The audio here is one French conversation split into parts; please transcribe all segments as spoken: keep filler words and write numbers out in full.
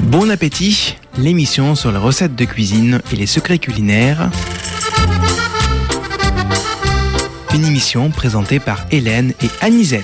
Bon appétit, l'émission sur les recettes de cuisine et les secrets culinaires. Une émission présentée par Hélène et Anisette.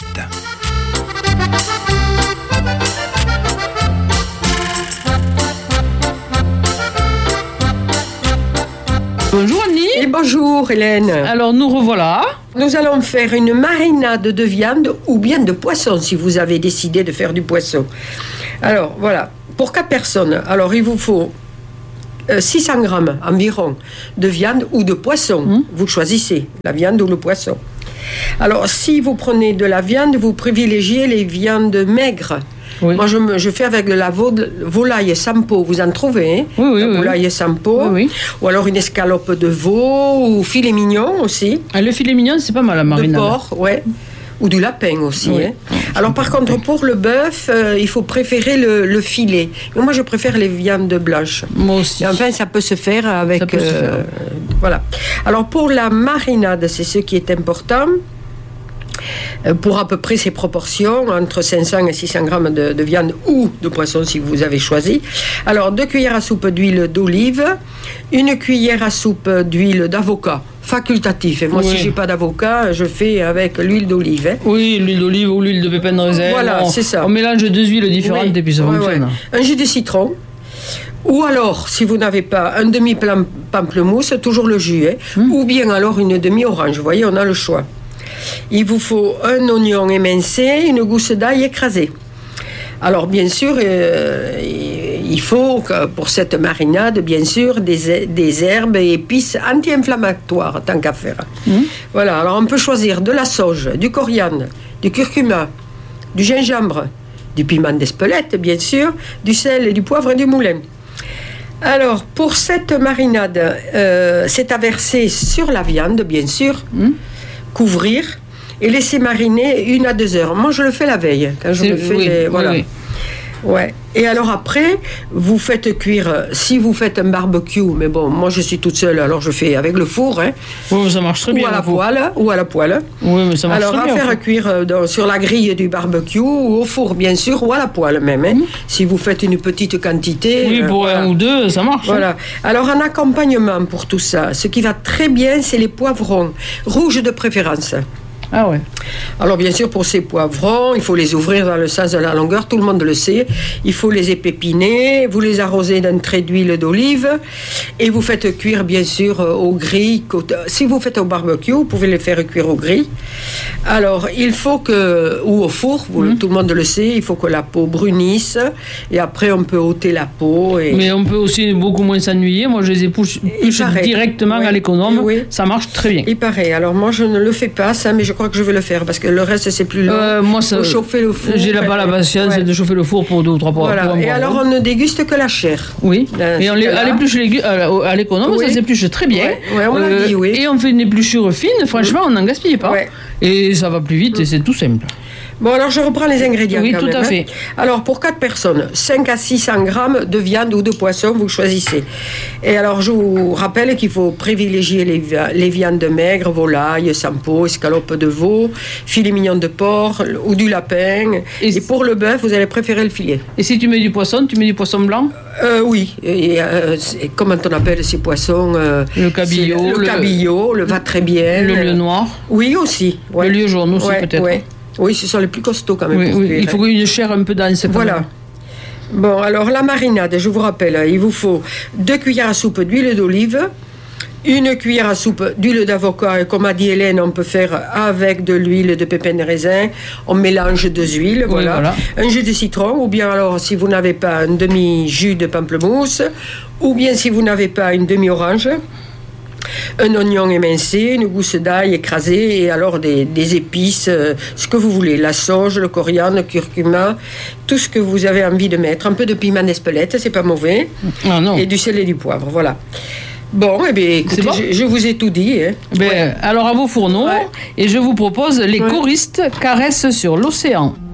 Bonjour Annie. Et bonjour Hélène. Alors nous revoilà. Nous allons faire une marinade de viande ou bien de poisson si vous avez décidé de faire du poisson. Alors voilà, pour quatre personnes, alors il vous faut euh, six cents grammes environ de viande ou de poisson. Mmh. Vous choisissez la viande ou le poisson. Alors si vous prenez de la viande, vous privilégiez les viandes maigres. Oui. Moi, je, me, je fais avec de la vo- volaille sans peau. Vous en trouvez, hein? Oui, oui, la oui. volaille sans peau. Oui, oui. Ou alors une escalope de veau ou filet mignon aussi. Ah, le filet mignon, c'est pas mal la marinade. De porc, ouais. Ou du lapin aussi. Oui. Hein. Alors, par contre, pour le bœuf, euh, il faut préférer le, le filet. Mais moi, je préfère les viandes blanches. Moi aussi. Et enfin, ça peut se faire avec... Ça peut euh, se faire. Voilà. Alors, pour la marinade, c'est ce qui est important. Pour à peu près ces proportions, entre cinq cents et six cents grammes de, de viande ou de poisson si vous avez choisi. Alors, deux cuillères à soupe d'huile d'olive, une cuillère à soupe d'huile d'avocat, facultatif. Et moi, oui. Si je n'ai pas d'avocat, je fais avec l'huile d'olive. Hein. Oui, l'huile d'olive ou l'huile de pépins de raisin. Voilà, on, c'est ça. On mélange deux huiles différentes oui. et puis ça ouais, fonctionne. Ouais. Un jus de citron. Ou alors, si vous n'avez pas un demi-pamplemousse, toujours le jus. Hein. Hum. Ou bien alors une demi-orange. Vous voyez, on a le choix. Il vous faut un oignon émincé, une gousse d'ail écrasée. Alors, bien sûr, euh, il faut, que pour cette marinade, bien sûr, des, des herbes et épices anti-inflammatoires, tant qu'à faire. Mmh. Voilà, alors on peut choisir de la sauge, du coriandre, du curcuma, du gingembre, du piment d'Espelette, bien sûr, du sel, et du poivre et du moulin. Alors, pour cette marinade, euh, c'est à verser sur la viande, bien sûr, mmh. couvrir et laisser mariner une à deux heures. Moi, je le fais la veille quand je c'est, le fais. Oui, les, voilà. Oui, oui. Ouais. Et alors après, vous faites cuire. Si vous faites un barbecue, mais bon, moi je suis toute seule, alors je fais avec le four. Hein, oui, ça marche très ou bien. À la poêle, ou à la poêle. Oui, mais ça marche alors, très bien. Alors à faire cuire dans, sur la grille du barbecue ou au four, bien sûr, ou à la poêle même. Hein, mmh. Si vous faites une petite quantité. Oui, pour euh, un voilà. ou deux, ça marche. Voilà. Hein. Alors en accompagnement pour tout ça, ce qui va très bien, c'est les poivrons rouges de préférence. Ah ouais. Alors bien sûr pour ces poivrons, il faut les ouvrir dans le sens de la longueur, tout le monde le sait. Il faut les épépiner, vous les arrosez d'un trait d'huile d'olive et vous faites cuire bien sûr au grill. Si vous faites au barbecue, vous pouvez les faire cuire au grill. Alors il faut que, ou au four, vous, mmh. tout le monde le sait, il faut que la peau brunisse et après on peut ôter la peau. Et... Mais on peut aussi beaucoup moins s'ennuyer. Moi je les épluche directement oui. à l'économe, oui. ça marche très bien. Il paraît. Alors moi je ne le fais pas ça, mais je crois que je vais le faire parce que le reste c'est plus long. Euh, moi, ça, faut chauffer le four. J'ai pas la patience ouais. de chauffer le four pour deux ou trois poivrons. Voilà. Et alors on ne déguste que la chair. Oui. Et on les, à l'épluche à l'économe, oui. ça s'épluche très bien. Ouais. Ouais, on euh, l'a dit, oui. Et on fait une épluchure fine. Franchement, oui. on n'en gaspille pas. Ouais. Et ça va plus vite et c'est tout simple. Bon, alors je reprends les ingrédients. Oui, quand tout même, à fait. Hein. Alors, pour quatre personnes, cinq à six cents grammes de viande ou de poisson, vous choisissez. Et alors, je vous rappelle qu'il faut privilégier les, les viandes maigres, volaille, sans peau, escalope de veau, filet mignon de porc ou du lapin. Et, et pour le bœuf, vous allez préférer le filet. Et si tu mets du poisson, tu mets du poisson blanc ? euh, Oui. Et, euh, comment on appelle ces poissons euh, Le cabillaud. Le, le cabillaud, le va très bien. Le lieu noir. Oui, aussi. Ouais. Le lieu jaune aussi, ouais, peut-être. Ouais. Oui, ce sont les plus costauds quand même. Oui, oui. Il faut une chair un peu dense. Voilà. Même. Bon, alors la marinade, je vous rappelle, il vous faut deux cuillères à soupe d'huile d'olive, une cuillère à soupe d'huile d'avocat, et comme a dit Hélène, on peut faire avec de l'huile de pépins de raisin. On mélange deux huiles, oui, voilà. voilà. Un jus de citron, ou bien alors si vous n'avez pas un demi-jus de pamplemousse, ou bien si vous n'avez pas une demi-orange. Un oignon émincé, une gousse d'ail écrasée et alors des, des épices, euh, ce que vous voulez, la sauge, le coriandre, le curcuma, tout ce que vous avez envie de mettre, un peu de piment d'Espelette, c'est pas mauvais, ah non. et du sel et du poivre, voilà. Bon, eh bien, écoutez, bon je, je vous ai tout dit. Hein. Ben, ouais. Alors à vos fourneaux, ouais. Et je vous propose les ouais. choristes caressent sur l'océan.